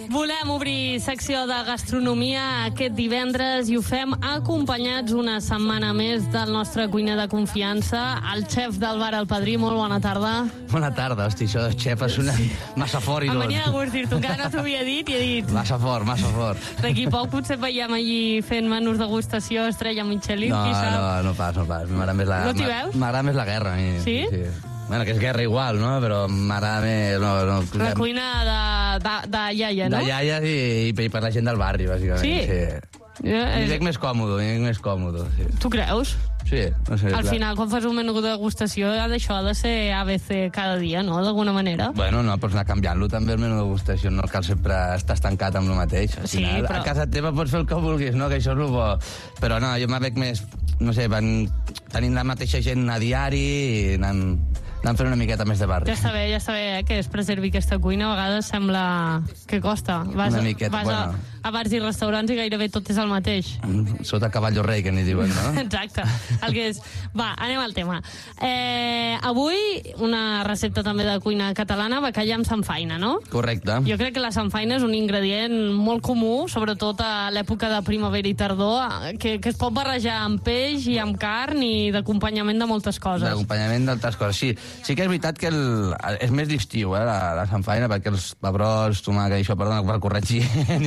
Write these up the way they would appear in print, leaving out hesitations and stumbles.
Volem obrir secció de gastronomia aquest divendres i ho fem acompanyats una setmana més del nostre cuiner de confiança, el xef del bar El Padrí. Molt bona tarda. Bona tarda, hosti, això de xef és una massa fort i tot. Em venia de gust dir-t'ho, encara no t'ho havia dit i he dit... Massa fort, massa fort. D'aquí poc potser veiem allí fent menús degustació estrella Michelin, qui sap? No pas. M'agrada més la... No t'hi veus? M'agrada més la guerra. Sí? Bueno, que és guerra igual, no? Però m'agrada més... No, la cuina de iaia, no? De iaia i per la gent del barri, bàsicament. Sí? M'hi veig més còmode, sí. Tu creus? Sí, no sé. Al final, quan fas un menú de degustació, això ha de ser ABC cada dia, no?, d'alguna manera. Bueno, no, pots anar canviant-lo també, el menú de degustació, no cal sempre estar estancat amb el mateix. Al final, però... a casa teva pots fer el que vulguis, no?, que això és el bo. Però no, jo me veig més, no sé, tenint la mateixa gent a diari i anant fent una miqueta més de barri. Ja està bé, que es preservi aquesta cuina. A vegades sembla que costa. Vas a bars i restaurants i gairebé tot és el mateix. Sota caballo rei, que n'hi diuen, no? Exacte, el que és. Va, anem al tema. Avui, una recepta també de cuina catalana, bacallà amb samfaina, no? Correcte. Jo crec que la samfaina és un ingredient molt comú, sobretot a l'època de primavera i tardor, que es pot barrejar amb peix i amb carn i d'acompanyament de moltes coses. D'acompanyament d'altres coses, sí. Sí que és veritat que és més d'estiu, la samfaina, perquè els pebrots, tomàquet, això, perdona, per corregir,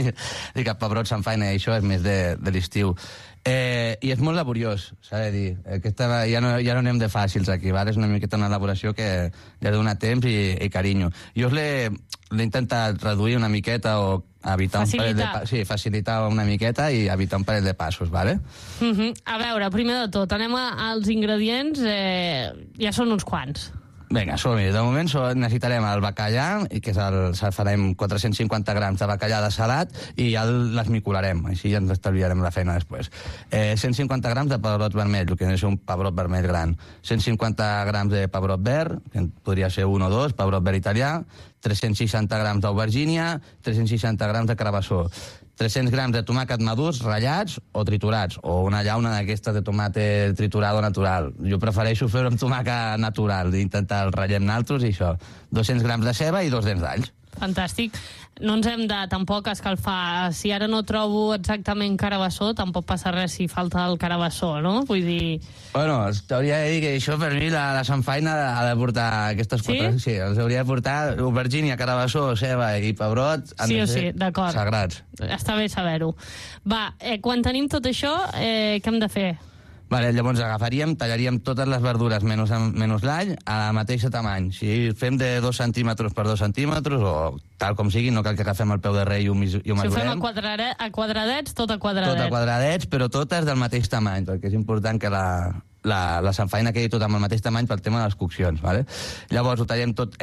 dic que pebrots, samfaina, això és més de l'estiu. I és molt laboriós, s'ha de dir. Ja no anem de fàcils aquí, val? És una miqueta una elaboració que li ha de donar temps i carinyo. Jo l'he intentat reduir una miqueta o evitar facilitar una miqueta i evitar un parell de passos, vale? A veure, primer de tot, anem als ingredients, ja són uns quants. Vinga, som-hi. De moment necessitarem el bacallà, que farem 450 grams de bacallà de salat i ja l'esmicolarem, així ja ens estalviarem la feina després. 150 grams de pebrot vermell, el que és un pebrot vermell gran. 150 grams de pebrot verd, que podria ser un o dos, pebrot verd italià. 360 grams d'aubergínia, 360 grams de carabassó. 300 grams de tomàquet madurs, ratllats o triturats, o una llauna d'aquestes de tomàquet triturado natural. Jo prefereixo fer-ho amb tomàquet natural, d'intentar el ratllem naltros i això. 200 grams de ceba i 2 dents d'all. Fantàstic. No ens hem de tampoc escalfar. Si ara no trobo exactament carabassó, tampoc passa res si falta el carabassó, no? Vull dir... Bueno, t'hauria de dir que això per mi la samfaina ha de portar aquestes quatre... Sí, els hauria de portar aubergínia, carabassó, ceba i pebrot. Sí o sí, d'acord. Sagrats. Està bé saber-ho. Va, quan tenim tot això, què hem de fer? Vale, llavors tallaríem totes les verdures menys l'all a la mateixa tamany. Si fem de 2 centímetres per 2 centímetres, o tal com sigui, no cal que agafem el peu de rei i ho mesurem. Si ho fem a quadradets, tot a quadradets. Tot a quadradets, però totes del mateix tamany, perquè és important que la samfaina quedi tot amb el mateix tamany pel tema de les coccions, vale? Llavors ho tallem tot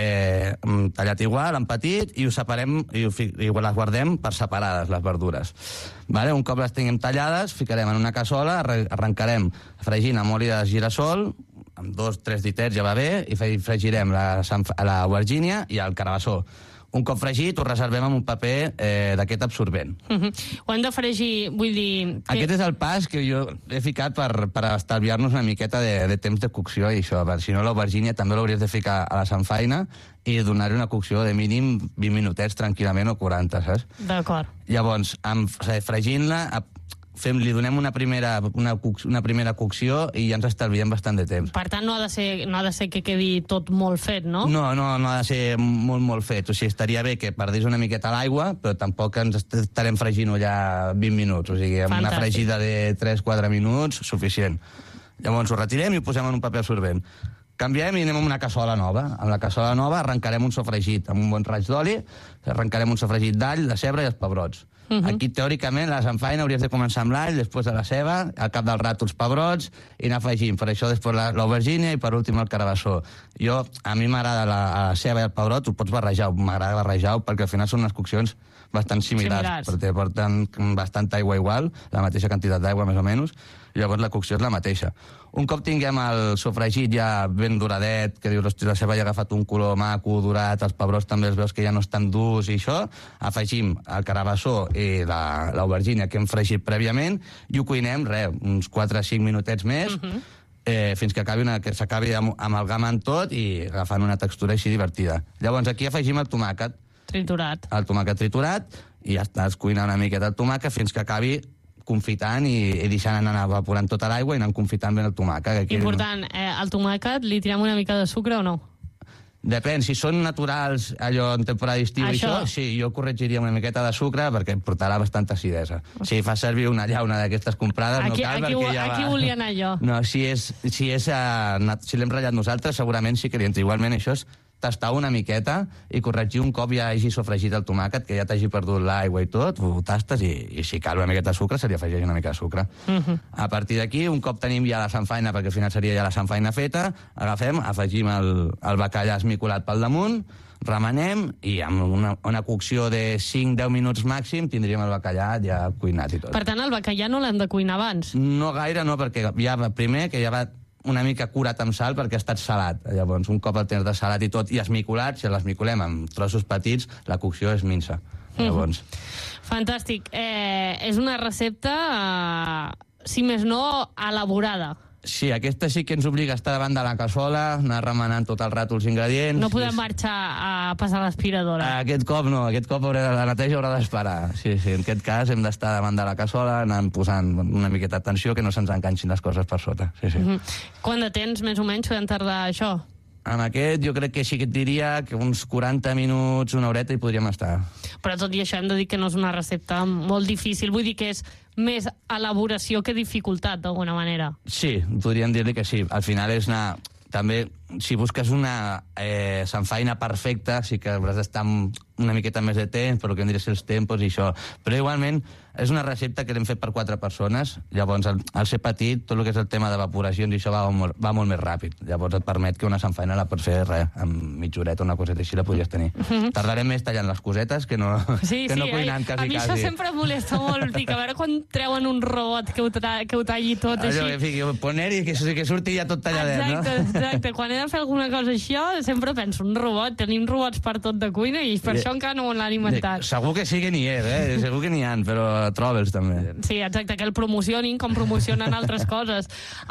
tallat igual, en petit, i ho separem i les guardem per separades, les verdures. Vale? Un cop les tinguem tallades, ficarem en una cassola, arrencarem fregint amb oli de girassol, amb 2-3 ditets ja va bé, i fregirem l'aubergínia i el carabassó. Un cop fregit, ho reservem en un paper d'aquest absorbent. Ho hem de fregir, vull dir... Aquest és el pas que jo he ficat per estalviar-nos una miqueta de temps de cocció i això. Si no, l'aubergínia també l'hauries de ficar a la samfaina i donar-hi una cocció de mínim 20 minutets tranquil·lament o 40, saps? D'acord. Llavors, fregint-la, li donem una primera cocció i ja ens estalviem bastant de temps. Per tant, no ha de ser que quedi tot molt fet, no? No ha de ser molt fet. O sigui, estaria bé que perdés una miqueta l'aigua, però tampoc ens estarem fregint-ho ja 20 minuts. O sigui, amb una fregida de 3-4 minuts, suficient. Llavors ho retirem i ho posem en un paper absorbent. Canviem i anem a una cassola nova. Amb la cassola nova arrencarem un sofregit amb un bon raig d'oli, arrencarem un sofregit d'all, de cebra i els pebrots. Aquí, teòricament, la samfaina hauries de començar amb l'all, després de la ceba, al cap del rato els pebrots, i anar afegint. Per això després l'aubergínia i per últim el carabassó. A mi m'agrada la ceba i el pebrot, ho pots barrejar, m'agrada barrejar-ho, perquè al final són unes coccions bastant similars. Perquè porten bastanta aigua igual, la mateixa quantitat d'aigua més o menys, i llavors la cocció és la mateixa. Un cop tinguem el sofregit ja ben doradet, que dius, hosti, la ceba ja ha agafat un color maco, dorat, els pebrots també els veus que ja no estan durs i això, afegim el carabassó i l'aubergínia que hem fregit prèviament i ho cuinem, uns 4-5 minutets més, fins que s'acabi amalgamant tot i agafant una textura així divertida. Llavors aquí afegim el tomàquet. Triturat. El tomàquet triturat, i ja estàs cuinant una miqueta el tomàquet fins que acabi confitant i deixant anar evaporant tota l'aigua i anant confitant ben el tomàquet. Important, el tomàquet li tirem una mica de sucre o no? Depèn, si són naturals, allò en temporada d'estiu i això, sí, jo corregiria una miqueta de sucre perquè portarà bastanta acidesa. Si fas servir una llauna d'aquestes comprades, no cal perquè ja va... Aquí volia anar jo. No, si l'hem ratllat nosaltres, segurament sí que li entra. Igualment, això és tastar una miqueta i corregir un cop ja hagi sofregit el tomàquet, que ja t'hagi perdut l'aigua i tot, ho tastes i si cal una miqueta de sucre, se li afegeix una mica de sucre. A partir d'aquí, un cop tenim ja la samfaina, perquè al final seria ja la samfaina feta, afegim el bacallà esmicolat pel damunt, remenem i amb una cocció de 5-10 minuts màxim tindríem el bacallà ja cuinat i tot. Per tant, el bacallà no l'hem de cuinar abans? No gaire, no, perquè ja va primer, que ja va una mica curat amb sal perquè ha estat salat. Llavors, un cop el tens de salat i tot, i esmicolat, si l'esmicolem amb trossos petits, la cocció és minsa. Llavors... Fantàstic. És una recepta, si més no, elaborada. Sí, aquesta sí que ens obliga a estar davant de la cassola, anar remenant tot el rato els ingredients... No podem marxar a passar l'aspiradora. Aquest cop no, aquest cop la neteja haurà d'esperar. Sí, en aquest cas hem d'estar davant de la cassola, anant posant una miqueta d'atenció que no se'ns enganxin les coses per sota. Sí. Quant de temps, més o menys, podem tardar això? Amb aquest jo crec que sí que et diria que uns 40 minuts, una horeta hi podríem estar. Però tot i això hem de dir que no és una recepta molt difícil, vull dir que és més elaboració que dificultat, d'alguna manera. Sí, podríem dir-li que sí. Al final és una... També, si busques una samfaina perfecta, sí que hauràs d'estar una miqueta més de temps, però que hem de ser els tempos i això. Però igualment, és una recepta que l'hem fet per 4 persones. Llavors, al ser petit, tot el que és el tema d'evaporacions i això va molt més ràpid. Llavors et permet que una samfaina la pots fer amb mitja horeta o una coseta així la podries tenir. Tardarem més tallant les cosetes que no cuinant quasi. A mi això sempre em molesta molt. Dic, a veure quan treuen un robot que ho talli tot així. Allò que fiqui, poner-hi que surti ja tot talladet, no? Exacte. Quan he de fer alguna cosa així, sempre penso, un robot, tenim robots per tot de cuina i per això encara no l'han inventat. Segur que sí que n'hi és, segur que n'hi ha, però troba'ls també. Sí, exacte, que el promocionin com promocionen altres coses.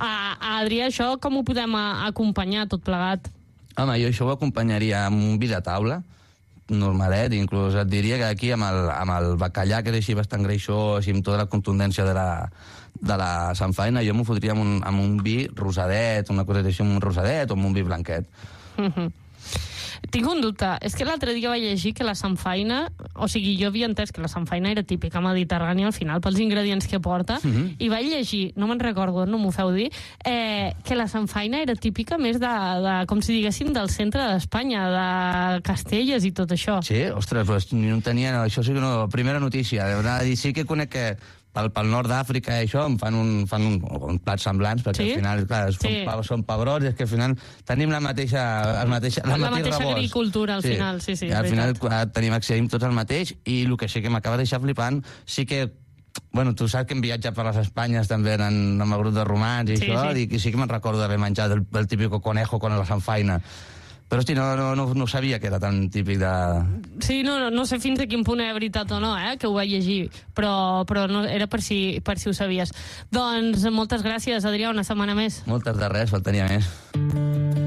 Adrià, això com ho podem acompanyar tot plegat? Home, jo això ho acompanyaria amb un vi de taula, normalet, inclús et diria que aquí amb el bacallà, que és així bastant greixós i amb tota la contundència de la samfaina, jo m'ho fotria amb un vi rosadet, una cosa així, amb un rosadet o amb un vi blanquet. Tinc un dubte. És que l'altre dia vaig llegir que la samfaina... O sigui, jo havia entès que la samfaina era típica mediterrània al final, pels ingredients que porta, i vaig llegir, no me'n recordo, no m'ho feu dir, que la samfaina era típica més com si diguéssim, del centre d'Espanya, de Castelles i tot això. Sí? Ostres, pues, no tenia... Això sí que no... Primera notícia. Sí que conec que pel nord d'Àfrica i això em fan un plats semblants, perquè al final, clar, són pebrots, i és que al final tenim la mateixa agricultura, al final, sí. Al final accedim tots al mateix, i el que sí que m'acaba de deixar flipant, sí que bueno, tu saps que hem viatjat per les Espanyes també amb el grup de romans i això, i sí que me'n recordo d'haver menjat el típico conejo con la samfaina. Però hosti, no sabia que era tan típic de... Sí, no sé fins a quin punt era veritat o no, que ho vaig llegir, però no, era per si ho sabies. Doncs moltes gràcies, Adrià, una setmana més. Moltes de res, faltaria més.